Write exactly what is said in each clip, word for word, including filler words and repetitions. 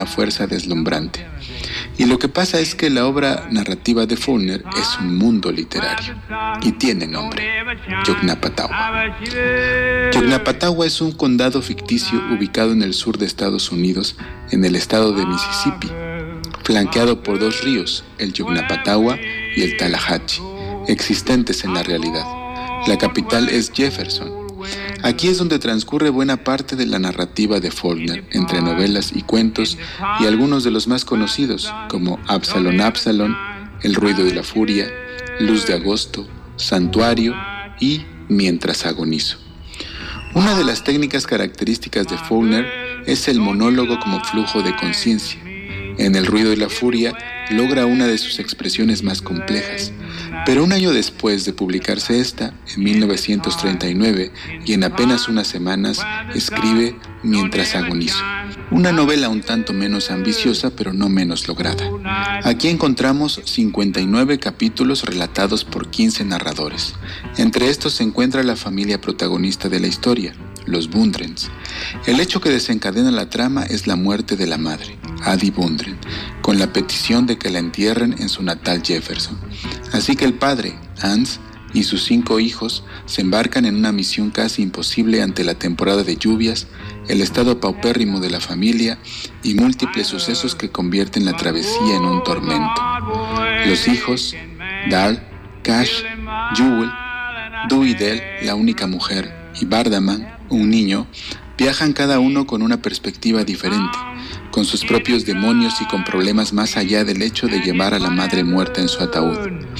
fuerza deslumbrante. Y lo que pasa es que la obra narrativa de Faulkner es un mundo literario y tiene nombre: Yoknapatawpha. Yoknapatawpha es un condado ficticio ubicado en el sur de Estados Unidos, en el estado de Mississippi, flanqueado por dos ríos, el Yoknapatawpha y el Tallahatchie, existentes en la realidad. La capital es Jefferson. Aquí es donde transcurre buena parte de la narrativa de Faulkner, entre novelas y cuentos, y algunos de los más conocidos, como Absalón, Absalón, El ruido de la furia, Luz de agosto, Santuario y Mientras agonizo. Una de las técnicas características de Faulkner es el monólogo como flujo de conciencia. En El ruido de la furia logra una de sus expresiones más complejas, pero un año después de publicarse esta, en mil novecientos treinta y nueve, y en apenas unas semanas, escribe Mientras agonizo, una novela un tanto menos ambiciosa, pero no menos lograda. Aquí encontramos cincuenta y nueve capítulos relatados por quince narradores. Entre estos se encuentra la familia protagonista de la historia, los Bundrens. El hecho que desencadena la trama es la muerte de la madre, Addie Bundren, con la petición de que la entierren en su natal Jefferson. Así que el padre, Hans, y sus cinco hijos se embarcan en una misión casi imposible ante la temporada de lluvias, el estado paupérrimo de la familia y múltiples sucesos que convierten la travesía en un tormento. Los hijos, Darl, Cash, Jewel, Du y Del, la única mujer, y Vardaman, un niño, viajan cada uno con una perspectiva diferente, con sus propios demonios y con problemas más allá del hecho de llevar a la madre muerta en su ataúd.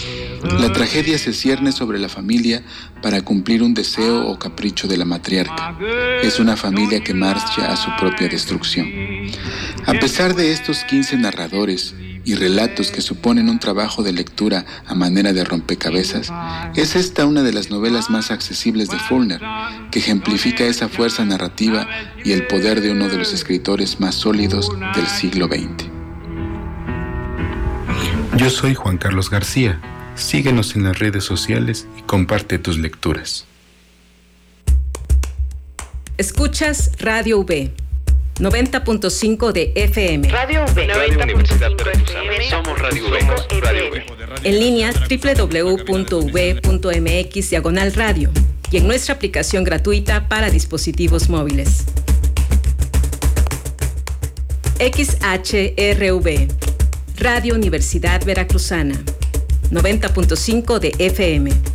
La tragedia se cierne sobre la familia para cumplir un deseo o capricho de la matriarca. Es una familia que marcha a su propia destrucción. A pesar de estos quince narradores y relatos que suponen un trabajo de lectura a manera de rompecabezas, es esta una de las novelas más accesibles de Faulkner, que ejemplifica esa fuerza narrativa y el poder de uno de los escritores más sólidos del siglo veinte. Yo soy Juan Carlos García. Síguenos en las redes sociales y comparte tus lecturas. Escuchas Radio V, noventa punto cinco de F M. Radio V. Radio Universidad Veracruzana. Somos Radio V. Radio V. En línea doble u doble u doble u punto u v punto m x diagonal radio y en nuestra aplicación gratuita para dispositivos móviles. X H R V, Radio Universidad Veracruzana, noventa punto cinco de F M.